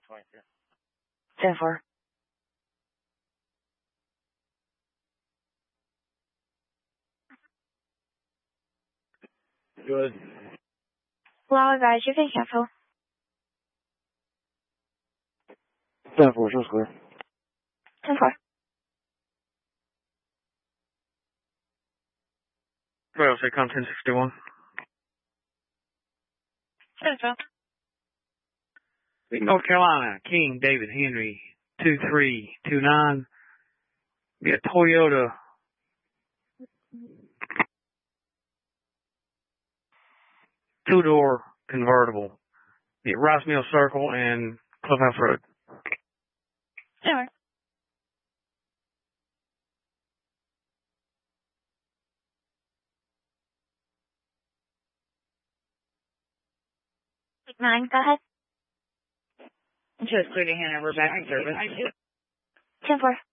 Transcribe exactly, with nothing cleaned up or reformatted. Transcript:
ten four. Good. Well, advise you're being careful. ten four, show square. ten four. Well, say con ten sixty-one. ten four. North Carolina, King David Henry, two three two nine. Be a Toyota. Two-door convertible. Be at Rice Mill Circle and Clubhouse Road. Sure. Nine, go ahead. Just clear to hand over back to service. ten four.